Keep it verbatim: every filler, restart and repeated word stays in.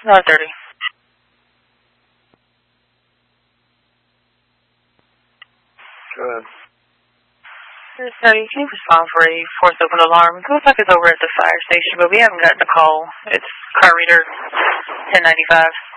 nine thirty. Go ahead. Study, can you respond for a force open alarm? It looks like it's over at the fire station, but we haven't gotten a call. It's car reader ten ninety-five.